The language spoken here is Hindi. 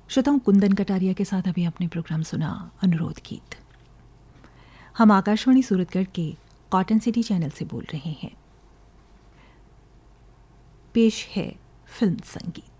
श्रोताओं, कुंदन कटारिया के साथ अभी आपने प्रोग्राम सुना अनुरोध गीत। हम आकाशवाणी सूरतगढ़ के कॉटन सिटी चैनल से बोल रहे हैं। पेश है फिल्म संगीत।